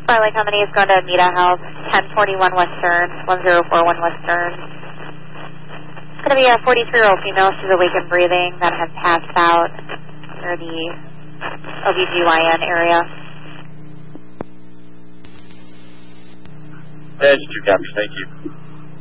Starlight Company is going to Mita House, 1041 Western, 1041 Western. It's going to be a 43-year-old female. She's awake and breathing that has passed out near the OBGYN area. Edge 2 Capture, thank you.